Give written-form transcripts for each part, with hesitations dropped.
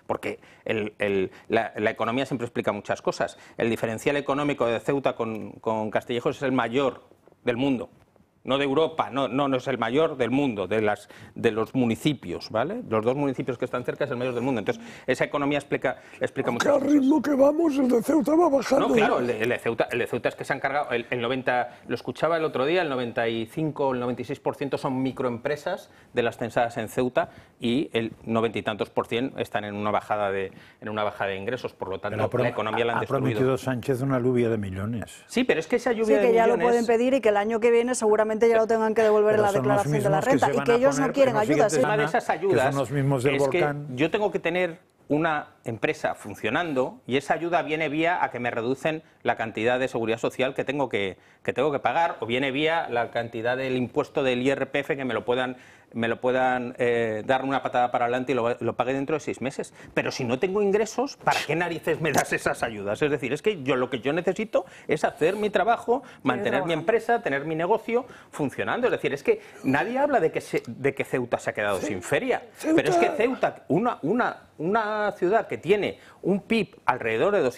porque la economía siempre explica muchas cosas. El diferencial económico de Ceuta con Castillejos es el mayor del mundo. No de Europa, no es el mayor del mundo, de los municipios, ¿vale? Los dos municipios que están cerca es el mayor del mundo. Entonces, esa economía explica muchas cosas. Al ritmo que vamos, el de Ceuta va bajando. No, claro, el de Ceuta es que se han cargado, el 90, lo escuchaba el otro día, el 95 o el 96% son microempresas de las censadas en Ceuta y el 90 y tantos % están en una bajada de ingresos, por lo tanto, la economía la han destruido. Ha prometido Sánchez una lluvia de millones. Sí, pero es que esa lluvia de que millones... ya lo pueden pedir y que el año que viene seguramente ya lo tengan que devolver en la declaración de la renta y que ellos no quieren ayudas. Una de esas ayudas son los mismos del volcán. Que yo tengo que tener una empresa funcionando y esa ayuda viene vía a que me reducen la cantidad de seguridad social que tengo que pagar, o viene vía la cantidad del impuesto del IRPF que me lo puedan dar una patada para adelante y lo pague dentro de 6 meses. Pero si no tengo ingresos, ¿para qué narices me das esas ayudas? Es decir, es que lo que yo necesito es hacer mi trabajo, mantener mi empresa, tener mi negocio funcionando. Es decir, es que nadie habla de que Ceuta se ha quedado sin feria, pero es que Ceuta, una ciudad que tiene un PIB alrededor de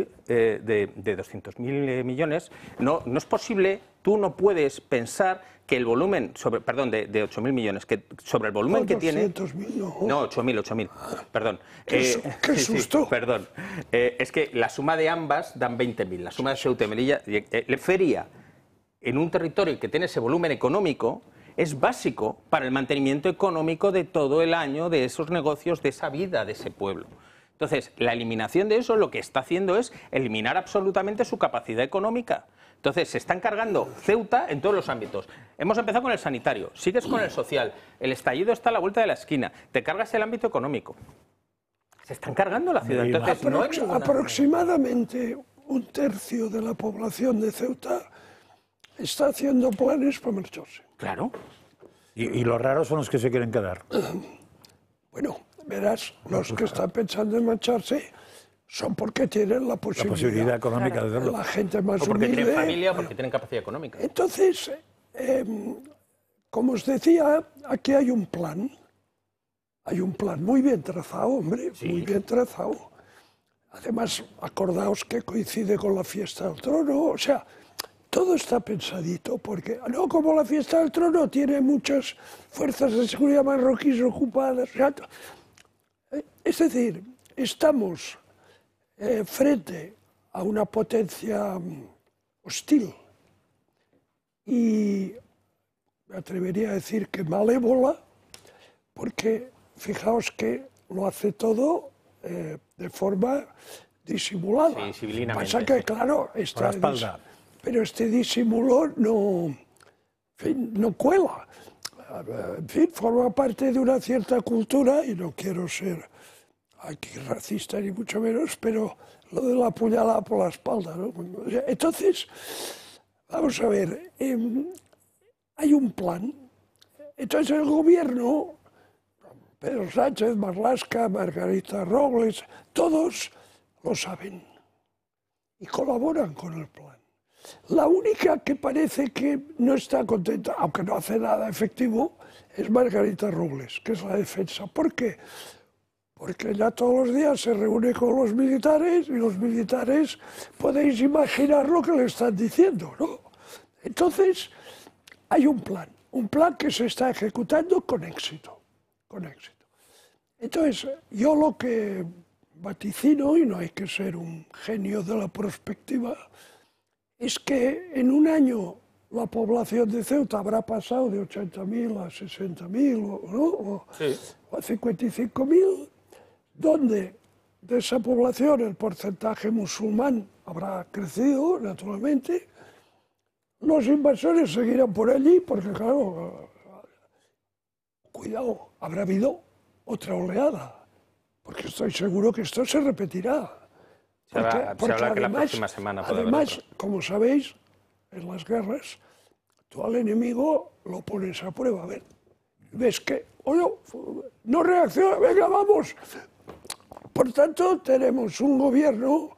200.000 millones, no es posible. Tú no puedes pensar que el volumen, de 8.000 millones, que sobre el volumen que tiene... 200.000, no, 8.000, perdón. ¡Qué susto! Sí, perdón. Es que la suma de ambas dan 20.000, la suma de Ceuta y Melilla. Feria, en un territorio que tiene ese volumen económico, es básico para el mantenimiento económico de todo el año, de esos negocios, de esa vida de ese pueblo. Entonces, la eliminación de eso lo que está haciendo es eliminar absolutamente su capacidad económica. Entonces, se están cargando Ceuta en todos los ámbitos. Hemos empezado con el sanitario, sigues con el social, el estallido está a la vuelta de la esquina, te cargas el ámbito económico. Se están cargando la ciudad. Entonces, aproximadamente 1/3 de la población de Ceuta está haciendo planes para marcharse. Claro. Y los raros son los que se quieren quedar. Bueno, verás, los que están pensando en marcharse son porque tienen la posibilidad económica de hacerlo. La gente más o porque humilde, tienen familia o porque tienen capacidad económica. Entonces, como os decía, aquí hay un plan. Hay un plan muy bien trazado, hombre, sí. Muy bien trazado. Además, acordaos que coincide con la fiesta del trono, o sea, todo está pensadito, porque no como la fiesta del trono tiene muchas fuerzas de seguridad marroquíes ocupadas. Es decir, estamos frente a una potencia hostil y me atrevería a decir que malévola, porque fijaos que lo hace todo de forma disimulada. Sí, pasa que, claro, la espalda. Pero este disimulo no cuela. En fin, forma parte de una cierta cultura, y no quiero ser aquí racista ni mucho menos, pero lo de la puñalada por la espalda, ¿no? Entonces, vamos a ver, hay un plan. Entonces el gobierno, Pedro Sánchez, Marlaska, Margarita Robles, todos lo saben y colaboran con el plan. La única que parece que no está contenta, aunque no hace nada efectivo, es Margarita Robles, que es la defensa. ¿Por qué? Porque ella todos los días se reúne con los militares y los militares podéis imaginar lo que le están diciendo, ¿no? Entonces, hay un plan que se está ejecutando con éxito, Entonces, yo lo que vaticino, y no hay que ser un genio de la prospectiva, es que en un año la población de Ceuta habrá pasado de 80.000 a 60.000, ¿no? Sí. O a 55.000, donde de esa población el porcentaje musulmán habrá crecido, naturalmente. Los invasores seguirán por allí, porque claro, cuidado, habrá habido otra oleada, porque estoy seguro que esto se repetirá. Se habla que la próxima semana puede haber además, otro. como sabéis, en las guerras, tú al enemigo lo pones a prueba. A ver, ves que, oye, no reacciona, venga, vamos. Por tanto, tenemos un gobierno